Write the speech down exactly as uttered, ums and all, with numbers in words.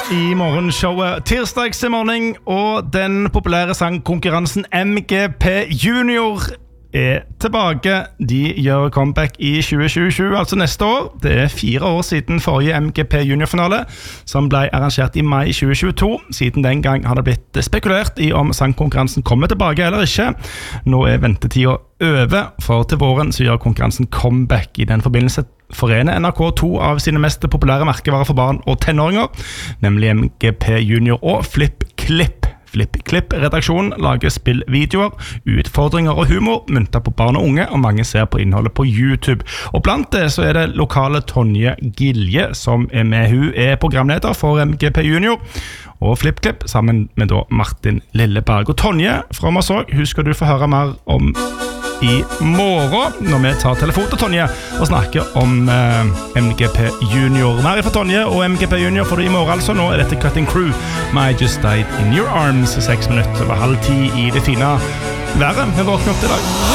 I morgenshowet tirsdagsmorgen, og den populære sangkonkurransen M G P Junior er tilbake. De gjør comeback I tjue tjue, altså neste år. Det er fire år siden forrige M G P Junior-finale, som ble arrangert I mai tjue tjueto. Siden den gang har det blitt spekulert I om sangkonkurransen kommer tilbake eller ikke. Nå er ventetiden over, for til våren så gjør konkurransen comeback. I den forbindelse forener N R K to av sine mest populære merkevarer for barn og tenåringer, nemlig M G P Junior og Flip Clip. Flip Clip-redaksjonen lager spillvideoer, utfordringer og humor myntet på barn og unge, og mange ser på innholdet på YouTube. Og blant det så er det lokale Tonje Gilje som er med. Hun er programleder for M G P Junior og Flip Clip, sammen med da Martin Lilleberg. Og Tonje fra Masog, hun skal du få høre mer om I morgen, når vi tar telefon til Tonje og snakker om eh, M G P Junior. Mer fra Tonje og M G P Junior får du I morgen, altså. Nå er dette Cutting Crew. My Just Died In Your Arms, seks minutter over halv ti I det fine været. Vi våkner opp til dag.